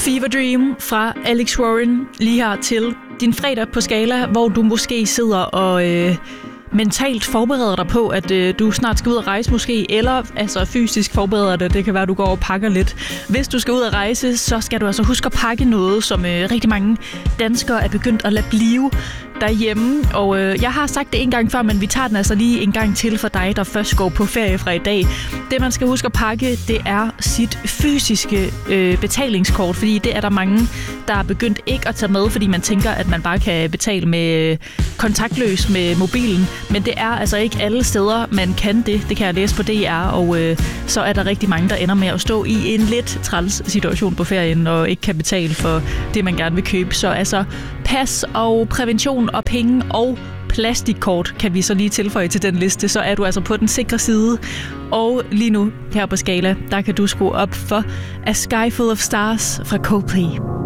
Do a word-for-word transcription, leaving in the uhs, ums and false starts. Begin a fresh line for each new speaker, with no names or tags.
Fever Dream fra Alex Warren lige her til din fredag på Scala, hvor du måske sidder og øh, mentalt forbereder dig på, at øh, du snart skal ud at rejse måske, eller altså fysisk forbereder dig. Det kan være, at du går og pakker lidt. Hvis du skal ud at rejse, så skal du altså huske at pakke noget, som øh, rigtig mange danskere er begyndt at lade blive derhjemme. Og øh, jeg har sagt det en gang før, men vi tager den altså lige en gang til for dig, der først går på ferie fra i dag. Det, man skal huske at pakke, det er sit fysiske øh, betalingskort, fordi det er der mange, der er begyndt ikke at tage med, fordi man tænker, at man bare kan betale med øh, kontaktløs med mobilen. Men det er altså ikke alle steder, man kan det. Det kan jeg læse på D R, og øh, så er der rigtig mange, der ender med at stå i en lidt træls situation på ferien og ikke kan betale for det, man gerne vil købe. Så altså pas og prævention og penge og plastikkort kan vi så lige tilføje til den liste, så er du altså på den sikre side. Og lige nu her på Scala, der kan du skrue op for A Sky Full of Stars fra Coldplay.